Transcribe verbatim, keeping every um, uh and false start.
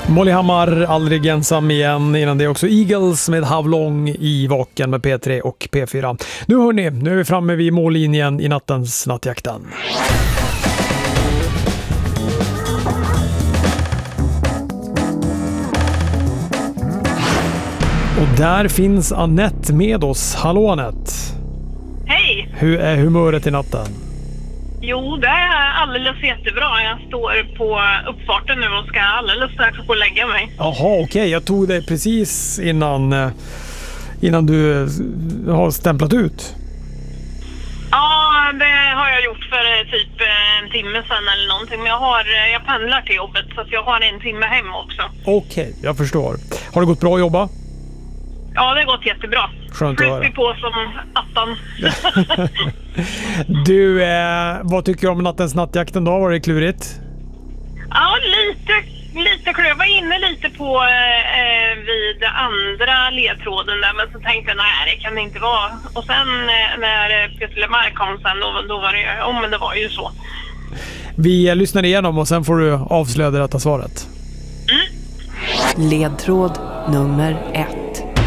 Molly Hammar, aldrig ensam igen. Innan det också Eagles med Havlong i Vaken med P tre och P fyra. Nu hörni, nu är vi framme vid mållinjen i nattens nattjakten. Och där finns Annette med oss. Hallå Annette. Hej! Hur är humöret i natten? Jo, det är alldeles jättebra. Jag står på uppfarten nu och ska alldeles strax gå och lägga mig. Jaha, okej. Okay. Jag tog det precis innan, innan du har stämplat ut. Ja, det har jag gjort för typ en timme sedan eller någonting. Men jag, har, jag pendlar till jobbet så att jag har en timme hem också. Okej, okay, jag förstår. Har det gått bra att jobba? Ja, det har gått jättebra. Skönt att höra. Flyttig på som attan. Du, eh, vad tycker du om nattens nattjakten då? Var det klurigt? Ja, lite, lite klurigt. Jag var inne lite på eh, vid andra ledtråden där, men så tänkte jag, nej det kan det inte vara. Och sen eh, när Peter Lemark kom sen, då, då var det ju, oh, men det var ju så. Vi lyssnar igenom och sen får du avslöja det rätta svaret. Mm. Ledtråd nummer ett.